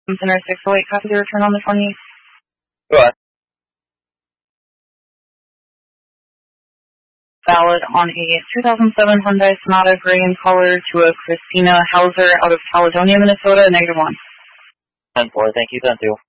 Center 608, copy the return on the 28th. Go ahead. Valid on a 2007 Hyundai Sonata gray in color to a Christina Hauser out of Caledonia, Minnesota, -1. 10-4, thank you, 10-2.